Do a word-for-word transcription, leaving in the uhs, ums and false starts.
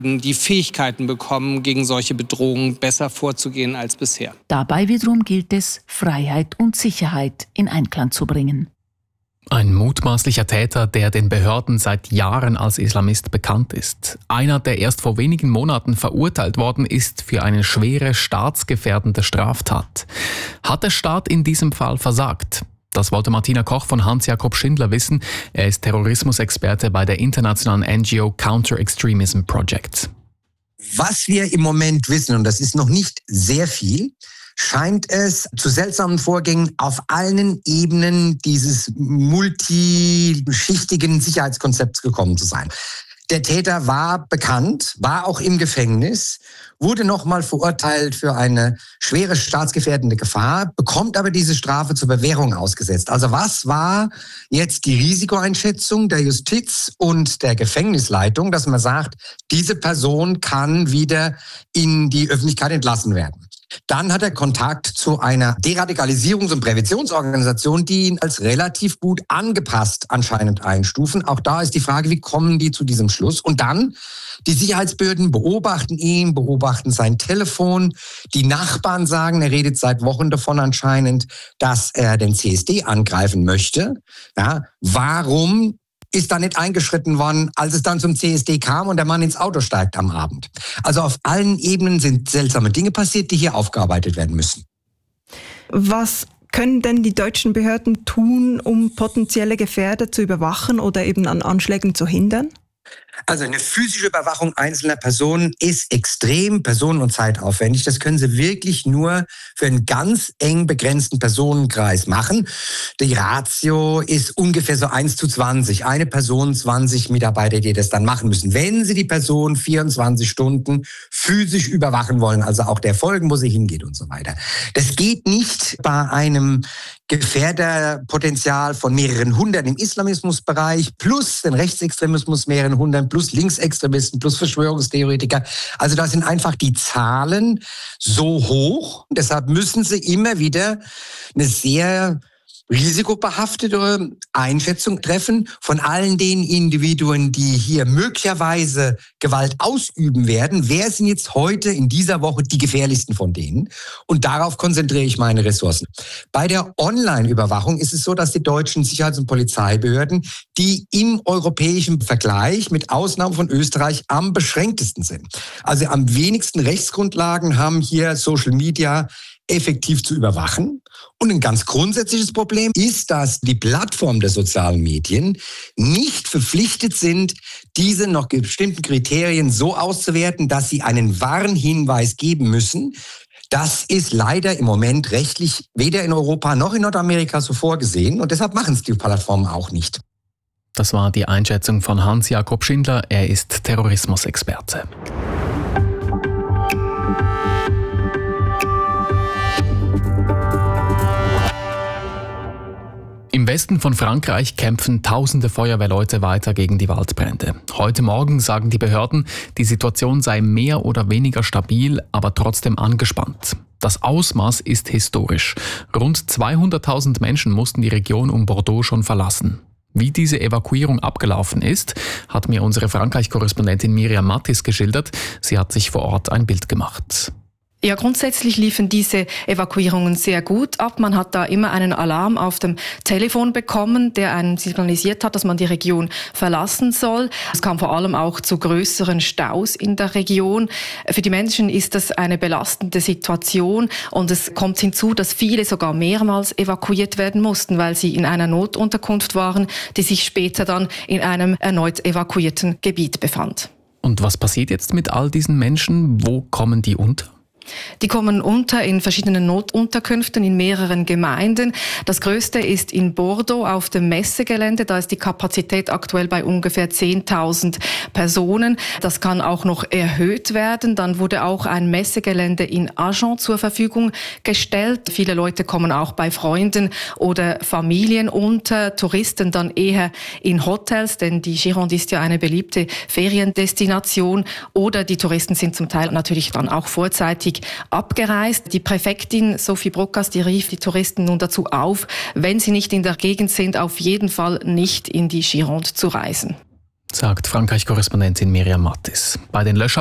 die Fähigkeiten bekommen, gegen solche Bedrohungen besser vorzugehen als bisher. Dabei wiederum gilt es, Freiheit und Sicherheit in Einklang zu bringen. Ein mutmaßlicher Täter, der den Behörden seit Jahren als Islamist bekannt ist. Einer, der erst vor wenigen Monaten verurteilt worden ist für eine schwere staatsgefährdende Straftat. Hat der Staat in diesem Fall versagt? Das wollte Martina Koch von Hans-Jakob Schindler wissen. Er ist Terrorismusexperte bei der internationalen N G O Counter-Extremism Project. Was wir im Moment wissen, und das ist noch nicht sehr viel, scheint es zu seltsamen Vorgängen auf allen Ebenen dieses multischichtigen Sicherheitskonzepts gekommen zu sein. Der Täter war bekannt, war auch im Gefängnis, wurde nochmal verurteilt für eine schwere staatsgefährdende Gefahr, bekommt aber diese Strafe zur Bewährung ausgesetzt. Also was war jetzt die Risikoeinschätzung der Justiz und der Gefängnisleitung, dass man sagt, diese Person kann wieder in die Öffentlichkeit entlassen werden? Dann hat er Kontakt zu einer Deradikalisierungs- und Präventionsorganisation, die ihn als relativ gut angepasst anscheinend einstufen. Auch da ist die Frage, wie kommen die zu diesem Schluss? Und dann, die Sicherheitsbehörden beobachten ihn, beobachten sein Telefon. Die Nachbarn sagen, er redet seit Wochen davon anscheinend, dass er den C S D angreifen möchte. Ja, warum ist da nicht eingeschritten worden, als es dann zum C S D kam und der Mann ins Auto steigt am Abend? Also auf allen Ebenen sind seltsame Dinge passiert, die hier aufgearbeitet werden müssen. Was können denn die deutschen Behörden tun, um potenzielle Gefährder zu überwachen oder eben an Anschlägen zu hindern? Also eine physische Überwachung einzelner Personen ist extrem personen- und zeitaufwendig. Das können Sie wirklich nur für einen ganz eng begrenzten Personenkreis machen. Die Ratio ist ungefähr so eins zu zwanzig. Eine Person, zwanzig Mitarbeiter, die das dann machen müssen. Wenn Sie die Person vierundzwanzig Stunden physisch überwachen wollen, also auch der folgen, wo sie hingeht und so weiter. Das geht nicht bei einem Gefährderpotenzial von mehreren hundert im Islamismusbereich plus den Rechtsextremismus mehreren hundert plus Linksextremisten plus Verschwörungstheoretiker. Also da sind einfach die Zahlen so hoch. Deshalb müssen sie immer wieder eine sehr risikobehaftete Einschätzung treffen von allen den Individuen, die hier möglicherweise Gewalt ausüben werden. Wer sind jetzt heute in dieser Woche die gefährlichsten von denen? Und darauf konzentriere ich meine Ressourcen. Bei der Online-Überwachung ist es so, dass die deutschen Sicherheits- und Polizeibehörden, die im europäischen Vergleich mit Ausnahme von Österreich am beschränktesten sind. Also am wenigsten Rechtsgrundlagen haben hier Social Media effektiv zu überwachen. Und ein ganz grundsätzliches Problem ist, dass die Plattformen der sozialen Medien nicht verpflichtet sind, diese nach bestimmten Kriterien so auszuwerten, dass sie einen Warnhinweis geben müssen. Das ist leider im Moment rechtlich weder in Europa noch in Nordamerika so vorgesehen. Und deshalb machen es die Plattformen auch nicht. Das war die Einschätzung von Hans-Jakob Schindler. Er ist Terrorismusexperte. Im Westen von Frankreich kämpfen tausende Feuerwehrleute weiter gegen die Waldbrände. Heute Morgen sagen die Behörden, die Situation sei mehr oder weniger stabil, aber trotzdem angespannt. Das Ausmaß ist historisch. Rund zweihunderttausend Menschen mussten die Region um Bordeaux schon verlassen. Wie diese Evakuierung abgelaufen ist, hat mir unsere Frankreich-Korrespondentin Miriam Mattis geschildert. Sie hat sich vor Ort ein Bild gemacht. Ja, grundsätzlich liefen diese Evakuierungen sehr gut ab. Man hat da immer einen Alarm auf dem Telefon bekommen, der einem signalisiert hat, dass man die Region verlassen soll. Es kam vor allem auch zu größeren Staus in der Region. Für die Menschen ist das eine belastende Situation und es kommt hinzu, dass viele sogar mehrmals evakuiert werden mussten, weil sie in einer Notunterkunft waren, die sich später dann in einem erneut evakuierten Gebiet befand. Und was passiert jetzt mit all diesen Menschen? Wo kommen die unter? Die kommen unter in verschiedenen Notunterkünften in mehreren Gemeinden. Das größte ist in Bordeaux auf dem Messegelände. Da ist die Kapazität aktuell bei ungefähr zehntausend Personen. Das kann auch noch erhöht werden. Dann wurde auch ein Messegelände in Agen zur Verfügung gestellt. Viele Leute kommen auch bei Freunden oder Familien unter, Touristen dann eher in Hotels, denn die Gironde ist ja eine beliebte Feriendestination. Oder die Touristen sind zum Teil natürlich dann auch vorzeitig abgereist. Die Präfektin Sophie Brokas, die rief die Touristen nun dazu auf, wenn sie nicht in der Gegend sind, auf jeden Fall nicht in die Gironde zu reisen. sagt Frankreich-Korrespondentin Miriam Mattis. Bei den Lösch